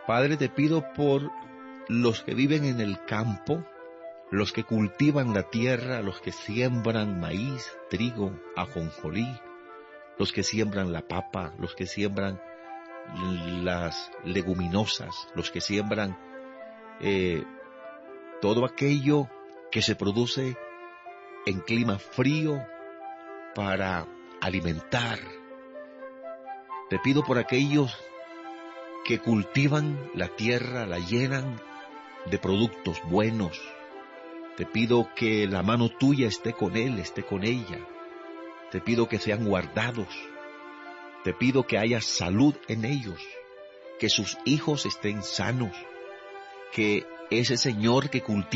Padre, te pido por los que viven en el campo, los que cultivan la tierra, los que siembran maíz, trigo, ajonjolí, los que siembran la papa, los que siembran las leguminosas, los que siembran todo aquello que se produce en clima frío para alimentar. Te pido por aquellos que cultivan la tierra, la llenan de productos buenos. Te pido que la mano tuya esté con él, esté con ella. Te pido que sean guardados. Te pido que haya salud en ellos, que sus hijos estén sanos, que ese Señor que cultiva